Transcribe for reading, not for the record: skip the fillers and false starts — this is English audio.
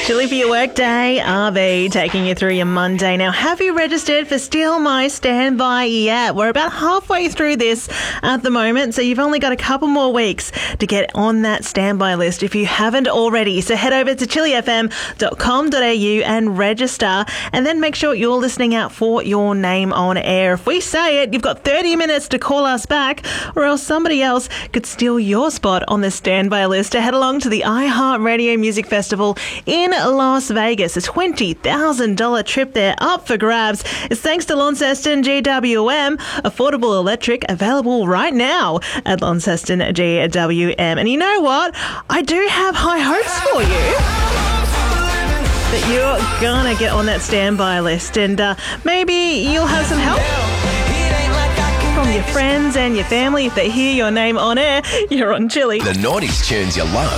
Chilly for your workday, RV taking you through your Monday. Now, have you registered for Still My Standby yet? We're about halfway through this at the moment, so you've only got a couple more weeks to get on that standby list if you haven't already. So head over to chillyfm.com.au and register, and then make sure you're listening out for your name on air. If we say it, you've got 30 minutes to call us back, or else somebody else could steal your spot on the standby list to head along to the iHeartRadio Music Festival in Las Vegas. A $20,000 trip there up for grabs. It's thanks to Launceston GWM. Affordable electric available right now at Launceston GWM. And you know what? I do have high hopes for you that you're gonna get on that standby list, and maybe you'll have some help from your friends and your family if they hear your name on air. You're on Chilly. The 90s tunes you love.